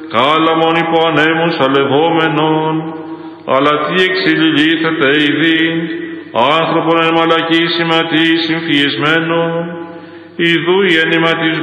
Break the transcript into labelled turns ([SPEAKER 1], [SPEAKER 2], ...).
[SPEAKER 1] κάλαμον υπό ανέμους αλευόμενον, αλλά τι εξηλιλήθεται ειδήν, άνθρωπον εν μαλακή σηματή συμφιεσμένον, ιδού η έννοημα της